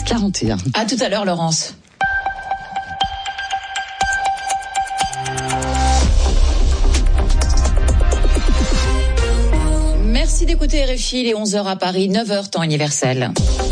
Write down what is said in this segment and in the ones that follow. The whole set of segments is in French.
6h41. À tout à l'heure, Laurence. Merci d'écouter RFI, il est 11h à Paris, 9h temps universel.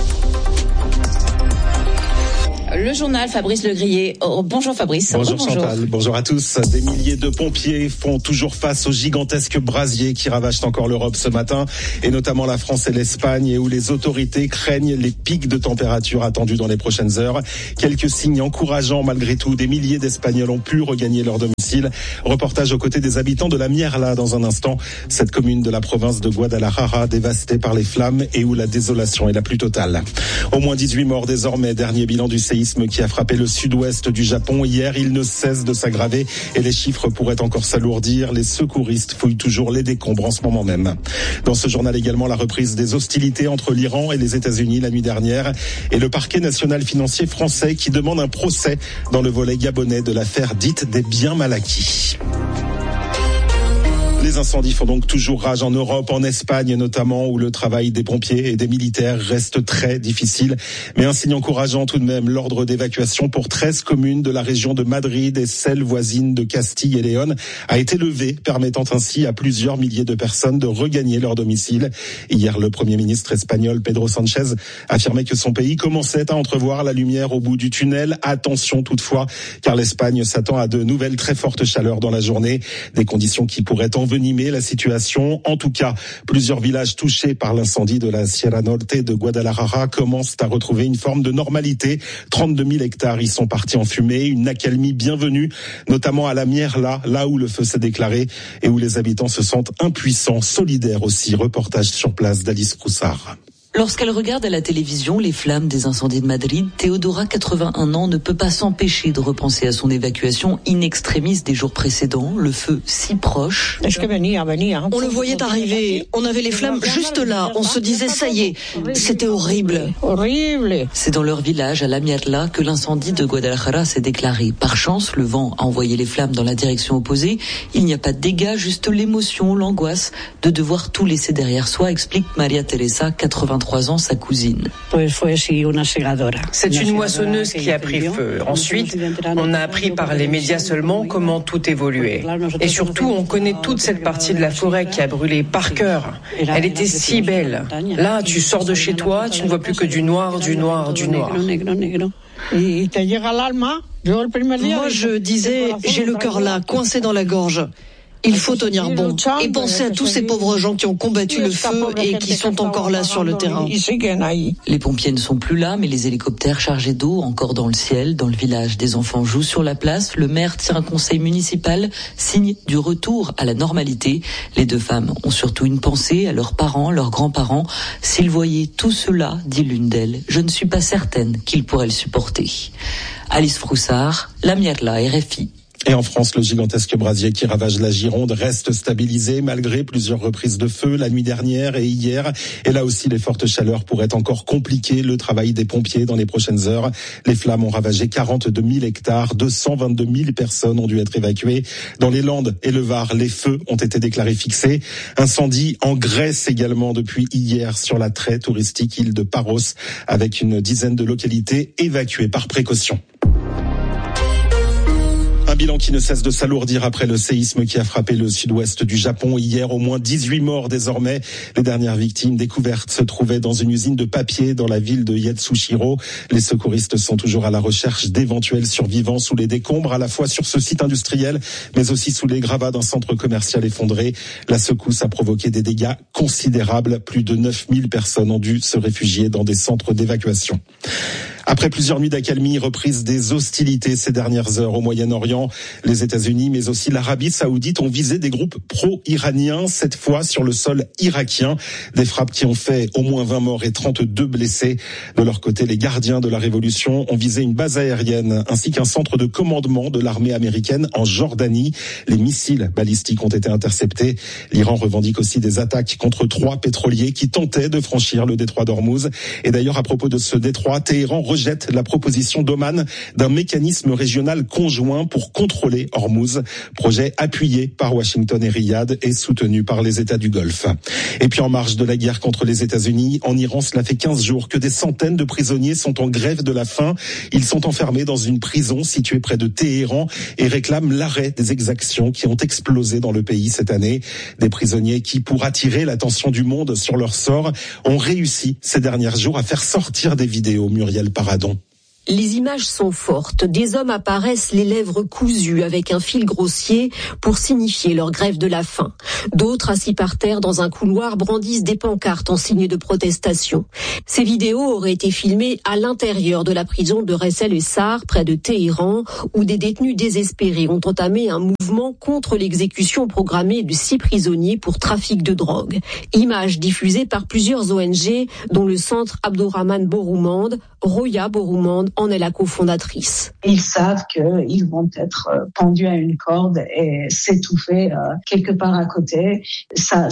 Le journal, Fabrice Legrier. Oh, bonjour Fabrice. Bonjour Chantal, bonjour à tous. Des milliers de pompiers font toujours face aux gigantesques brasiers qui ravagent encore l'Europe ce matin, et notamment la France et l'Espagne, et où les autorités craignent les pics de température attendus dans les prochaines heures. Quelques signes encourageants malgré tout. Des milliers d'Espagnols ont pu regagner leur domicile. Reportage aux côtés des habitants de la Mierla dans un instant. Cette commune de la province de Guadalajara dévastée par les flammes et où la désolation est la plus totale. Au moins 18 morts désormais, dernier bilan du séisme qui a frappé le sud-ouest du Japon hier. Il ne cesse de s'aggraver et les chiffres pourraient encore s'alourdir. Les secouristes fouillent toujours les décombres en ce moment même. Dans ce journal également, la reprise des hostilités entre l'Iran et les États-Unis la nuit dernière, et le parquet national financier français qui demande un procès dans le volet gabonais de l'affaire dite des biens mal acquis. Les incendies font donc toujours rage en Europe, en Espagne notamment, où le travail des pompiers et des militaires reste très difficile. Mais un signe encourageant tout de même, l'ordre d'évacuation pour 13 communes de la région de Madrid et celles voisines de Castille et Léon a été levé, permettant ainsi à plusieurs milliers de personnes de regagner leur domicile. Hier, le Premier ministre espagnol Pedro Sánchez affirmait que son pays commençait à entrevoir la lumière au bout du tunnel. Attention toutefois, car l'Espagne s'attend à de nouvelles très fortes chaleurs dans la journée, des conditions qui pourraient envenimer la situation. En tout cas, plusieurs villages touchés par l'incendie de la Sierra Norte de Guadalajara commencent à retrouver une forme de normalité. 32 000 hectares y sont partis en fumée, une accalmie bienvenue, notamment à la Mierla, là où le feu s'est déclaré et où les habitants se sentent impuissants, solidaires aussi. Reportage sur place d'Alice Coussard. Lorsqu'elle regarde à la télévision les flammes des incendies de Madrid, Théodora, 81 ans, ne peut pas s'empêcher de repenser à son évacuation in extremis des jours précédents, le feu si proche. On le voyait arriver, on avait les flammes juste là, on se disait ça y est, c'était horrible. C'est dans leur village, à la Mierla, que l'incendie de Guadalajara s'est déclaré. Par chance, le vent a envoyé les flammes dans la direction opposée. Il n'y a pas de dégâts, juste l'émotion, l'angoisse de devoir tout laisser derrière soi, explique Maria Teresa, 83 ans, sa cousine. C'est une moissonneuse qui a pris feu. Ensuite, on a appris par les médias seulement comment tout évoluait. Et surtout, on connaît toute cette partie de la forêt qui a brûlé par cœur. Elle était si belle. Là, tu sors de chez toi, tu ne vois plus que du noir, du noir, du noir. Moi, je disais, j'ai le cœur là, coincé dans la gorge. Il faut tenir bon et penser à tous ces pauvres gens qui ont combattu le feu et qui sont encore là sur le terrain. Les pompiers ne sont plus là, mais les hélicoptères chargés d'eau encore dans le ciel. Dans le village, des enfants jouent sur la place. Le maire tient un conseil municipal, signe du retour à la normalité. Les deux femmes ont surtout une pensée à leurs parents, leurs grands-parents. S'ils voyaient tout cela, dit l'une d'elles, je ne suis pas certaine qu'ils pourraient le supporter. Alice Froussard, La Mierla, RFI. Et en France, le gigantesque brasier qui ravage la Gironde reste stabilisé malgré plusieurs reprises de feu la nuit dernière et hier. Et là aussi, les fortes chaleurs pourraient encore compliquer le travail des pompiers dans les prochaines heures. Les flammes ont ravagé 42 000 hectares, 222 000 personnes ont dû être évacuées. Dans les Landes et le Var, les feux ont été déclarés fixés. Incendie en Grèce également depuis hier sur la très touristique île de Paros, avec une dizaine de localités évacuées par précaution. Un bilan qui ne cesse de s'alourdir après le séisme qui a frappé le sud-ouest du Japon hier. Au moins 18 morts désormais. Les dernières victimes découvertes se trouvaient dans une usine de papier dans la ville de Yatsushiro. Les secouristes sont toujours à la recherche d'éventuels survivants sous les décombres, à la fois sur ce site industriel, mais aussi sous les gravats d'un centre commercial effondré. La secousse a provoqué des dégâts considérables. Plus de 9000 personnes ont dû se réfugier dans des centres d'évacuation. Après plusieurs nuits d'accalmie, reprise des hostilités ces dernières heures au Moyen-Orient, les États-Unis, mais aussi l'Arabie Saoudite ont visé des groupes pro-iraniens, cette fois sur le sol irakien. Des frappes qui ont fait au moins 20 morts et 32 blessés. De leur côté, les gardiens de la révolution ont visé une base aérienne ainsi qu'un centre de commandement de l'armée américaine en Jordanie. Les missiles balistiques ont été interceptés. L'Iran revendique aussi des attaques contre 3 pétroliers qui tentaient de franchir le détroit d'Ormuz. Et d'ailleurs, à propos de ce détroit, Téhéran rejette rejette la proposition d'Oman d'un mécanisme régional conjoint pour contrôler Hormuz. Projet appuyé par Washington et Riyad et soutenu par les États du Golfe. Et puis en marge de la guerre contre les États-Unis, en Iran, cela fait 15 jours que des centaines de prisonniers sont en grève de la faim. Ils sont enfermés dans une prison située près de Téhéran et réclament l'arrêt des exactions qui ont explosé dans le pays cette année. Des prisonniers qui, pour attirer l'attention du monde sur leur sort, ont réussi ces derniers jours à faire sortir des vidéos. Muriel Paradon. Les images sont fortes. Des hommes apparaissent les lèvres cousues avec un fil grossier pour signifier leur grève de la faim. D'autres, assis par terre dans un couloir, brandissent des pancartes en signe de protestation. Ces vidéos auraient été filmées à l'intérieur de la prison de Res El Essar, près de Téhéran, où des détenus désespérés ont entamé un mouvement contre l'exécution programmée de 6 prisonniers pour trafic de drogue. Images diffusées par plusieurs ONG, dont le centre Abdourahmane Boroumand. Roya Boroumand en est la cofondatrice. Ils savent qu'ils vont être pendus à une corde et s'étouffer quelque part à côté. Ça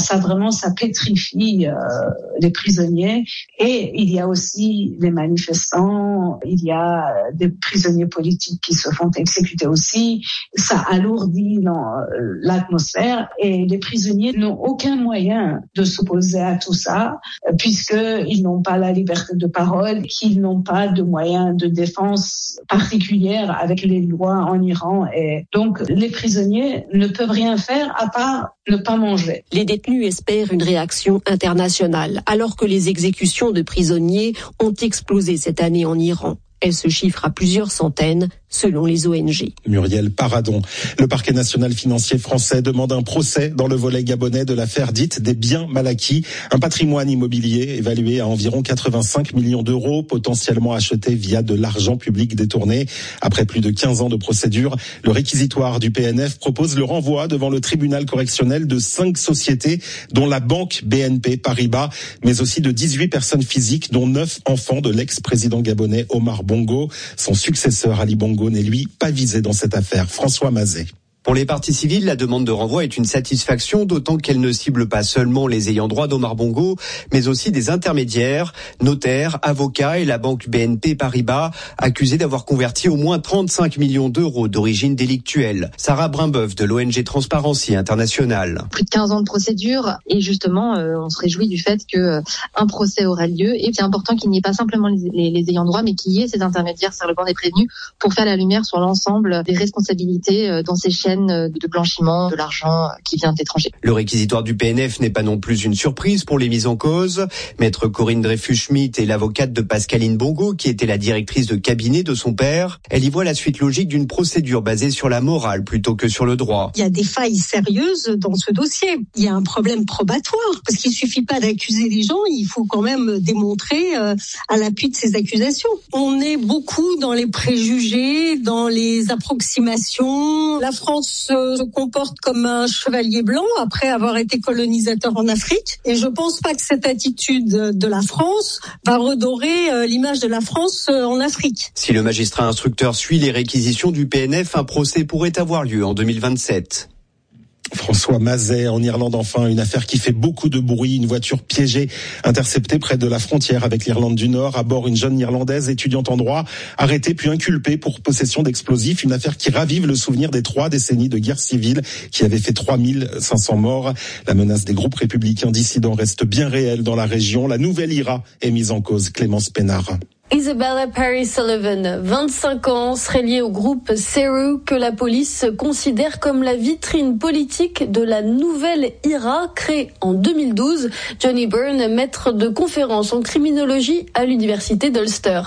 pétrifie les prisonniers. Et il y a aussi les manifestants, il y a des prisonniers politiques qui se font exécuter aussi. Ça alourdit l'atmosphère et les prisonniers n'ont aucun moyen de s'opposer à tout ça puisqu'ils n'ont pas la liberté de parole, qu'ils n'ont pas de moyens de défense particulière avec les lois en Iran. Et donc, les prisonniers ne peuvent rien faire à part ne pas manger. Les détenus espèrent une réaction internationale, alors que les exécutions de prisonniers ont explosé cette année en Iran. Elle se chiffre à plusieurs centaines, selon les ONG. Muriel Paradon. Le parquet national financier français demande un procès dans le volet gabonais de l'affaire dite des biens mal acquis. Un patrimoine immobilier évalué à environ 85 millions d'euros, potentiellement acheté via de l'argent public détourné. Après plus de 15 ans de procédure, le réquisitoire du PNF propose le renvoi devant le tribunal correctionnel de 5 sociétés, dont la banque BNP Paribas, mais aussi de 18 personnes physiques, dont 9 enfants de l'ex-président gabonais Omar Bongo. Son successeur Ali Bongo n'est lui pas visé dans cette affaire. François Mazet. Pour les parties civiles, la demande de renvoi est une satisfaction, d'autant qu'elle ne cible pas seulement les ayants droit d'Omar Bongo, mais aussi des intermédiaires, notaires, avocats et la banque BNP Paribas, accusés d'avoir converti au moins 35 millions d'euros d'origine délictuelle. Sarah Brimbeuf de l'ONG Transparency International. Plus de 15 ans de procédure et justement, on se réjouit du fait qu'un procès aura lieu et c'est important qu'il n'y ait pas simplement les ayants droit, mais qu'il y ait ces intermédiaires sur le banc des prévenus pour faire la lumière sur l'ensemble des responsabilités dans ces chaînes de blanchiment de l'argent qui vient d'étrangers. Le réquisitoire du PNF n'est pas non plus une surprise pour les mises en cause. Maître Corinne Dreyfus-Schmitt est l'avocate de Pascaline Bongo, qui était la directrice de cabinet de son père. Elle y voit la suite logique d'une procédure basée sur la morale plutôt que sur le droit. Il y a des failles sérieuses dans ce dossier. Il y a un problème probatoire, parce qu'il suffit pas d'accuser les gens, il faut quand même démontrer à l'appui de ces accusations. On est beaucoup dans les préjugés, dans les approximations. La France se comporte comme un chevalier blanc après avoir été colonisateur en Afrique. Et je pense pas que cette attitude de la France va redorer l'image de la France en Afrique. Si le magistrat instructeur suit les réquisitions du PNF, un procès pourrait avoir lieu en 2027. François Mazet, en Irlande enfin, une affaire qui fait beaucoup de bruit, une voiture piégée interceptée près de la frontière avec l'Irlande du Nord, à bord une jeune Irlandaise étudiante en droit, arrêtée puis inculpée pour possession d'explosifs, une affaire qui ravive le souvenir des 3 décennies de guerre civile qui avait fait 3500 morts. La menace des groupes républicains dissidents reste bien réelle dans la région. La nouvelle IRA est mise en cause. Clémence Pénard. Isabella Perry Sullivan, 25 ans, serait liée au groupe CERU que la police considère comme la vitrine politique de la nouvelle IRA créée en 2012. Johnny Byrne, maître de conférences en criminologie à l'université d'Ulster.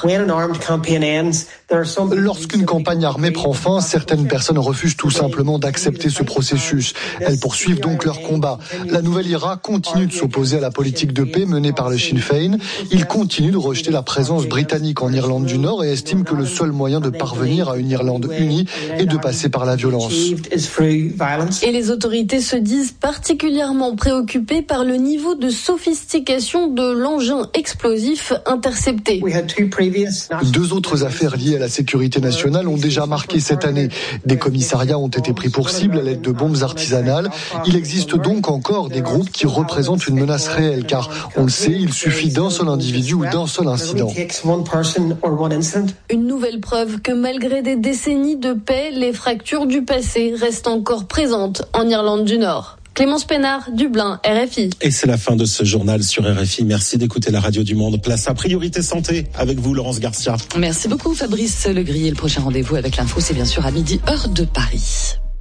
Lorsqu'une campagne armée prend fin, certaines personnes refusent tout simplement d'accepter ce processus. Elles poursuivent donc leur combat. La nouvelle IRA continue de s'opposer à la politique de paix menée par le Sinn Féin. Il continue de rejeter la présence britannique en Irlande du Nord et estime que le seul moyen de parvenir à une Irlande unie est de passer par la violence. Et les autorités se disent particulièrement préoccupées par le niveau de sophistication de l'engin explosif intercepté. 2 autres affaires liées à la sécurité nationale ont déjà marqué cette année. Des commissariats ont été pris pour cible à l'aide de bombes artisanales. Il existe donc encore des groupes qui représentent une menace réelle, car on le sait, il suffit d'un seul individu ou d'un seul incident. Une nouvelle preuve que malgré des décennies de paix, les fractures du passé restent encore présentes en Irlande du Nord. Clémence Pénard, Dublin, RFI. Et c'est la fin de ce journal sur RFI. Merci d'écouter la radio du Monde. Place à Priorité Santé avec vous, Laurence Garcia. Merci beaucoup, Fabrice Legrier. Le prochain rendez-vous avec l'info, c'est bien sûr à midi, heure de Paris.